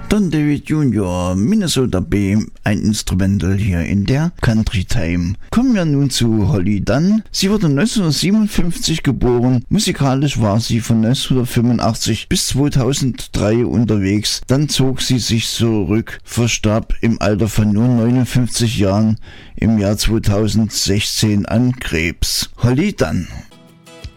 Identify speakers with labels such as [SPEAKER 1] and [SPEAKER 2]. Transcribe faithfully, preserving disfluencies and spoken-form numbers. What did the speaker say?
[SPEAKER 1] Don David Junior, Minnesota Bay, ein Instrumental hier in der Country Time. Kommen wir nun zu Holly Dunn. Sie wurde neunzehnhundertsiebenundfünfzig geboren. Musikalisch war sie von neunzehnhundertfünfundachtzig bis zweitausenddrei unterwegs. Dann zog sie sich zurück, verstarb im Alter von nur neunundfünfzig Jahren im Jahr zweitausendsechzehn an Krebs. Holly Dunn.